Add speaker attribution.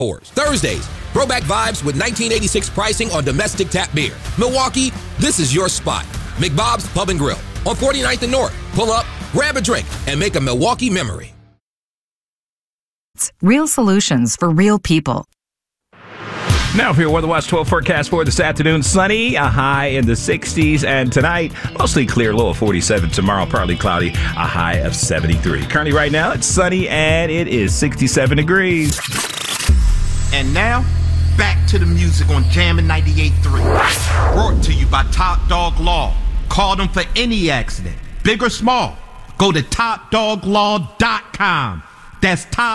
Speaker 1: Thursdays, throwback vibes with 1986 pricing on domestic tap beer. Milwaukee, this is your spot. McBob's Pub and Grill on 49th and North. Pull up, grab a drink, and make a Milwaukee memory.
Speaker 2: Real solutions for real people.
Speaker 3: Now for your Weather Watch 12 forecast for this afternoon. Sunny, a high in the 60s. And tonight, mostly clear, low of 47. Tomorrow, partly cloudy, a high of 73. Currently right now, it's sunny and it is 67 degrees.
Speaker 4: And now, back to the music on Jammin' 98.3. Brought to you by Top Dog Law. Call them for any accident, big or small. Go to TopDogLaw.com. That's Top